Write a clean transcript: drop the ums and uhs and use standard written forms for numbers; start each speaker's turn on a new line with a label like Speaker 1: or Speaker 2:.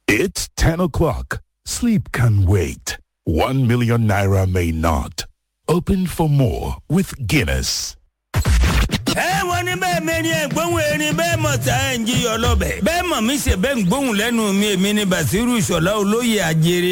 Speaker 1: It's 10 o'clock. Sleep can wait. 1 million naira may not. Open for more with Guinness.
Speaker 2: Wọ́n ní bẹ́ẹ̀ mẹ́rin ẹ̀gbọ́n erin bẹ́ẹ̀ mọ̀ sáà ń jí ọlọ́bẹ̀. Bẹ́ẹ̀ mọ̀ mi ṣe bẹ́ẹ̀ ń gbóhùn lẹ́nu mi èmi ni Bàṣírù Ìṣọ̀lá olóyè àjèrè.